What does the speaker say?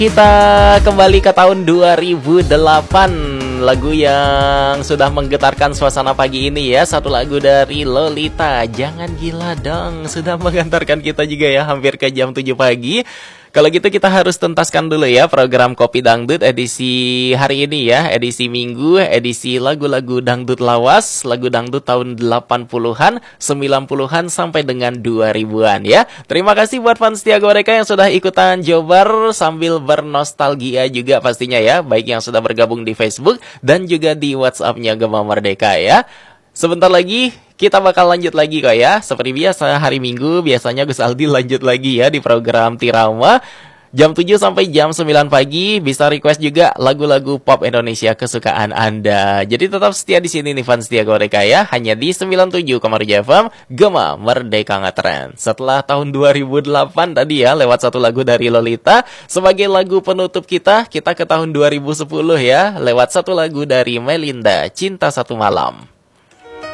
Kita kembali ke tahun 2008. Lagu yang sudah menggetarkan suasana pagi ini ya. Satu lagu dari Lolita, Jangan Gila Dong. Sudah mengantarkan kita juga ya hampir ke jam 7 pagi. Kalau gitu kita harus tuntaskan dulu ya program Kopi Dangdut edisi hari ini ya. Edisi Minggu, edisi lagu-lagu dangdut lawas. Lagu dangdut tahun 80-an, 90-an sampai dengan 2000-an ya. Terima kasih buat fans setia mereka yang sudah ikutan Jobar sambil bernostalgia juga pastinya ya. Baik yang sudah bergabung di Facebook dan juga di WhatsApp-nya Gema Merdeka ya. Sebentar lagi kita bakal lanjut lagi kok ya. Seperti biasa hari Minggu biasanya Gus Aldi lanjut lagi ya di program Tirama. Jam 7 sampai jam 9 pagi bisa request juga lagu-lagu pop Indonesia kesukaan Anda. Jadi tetap setia di sini nih fans setia mereka ya. Hanya di 97,7 FM Gema Merdeka Ngetren. Setelah tahun 2008 tadi ya lewat satu lagu dari Lolita. Sebagai lagu penutup kita ke tahun 2010 ya. Lewat satu lagu dari Melinda, Cinta Satu Malam.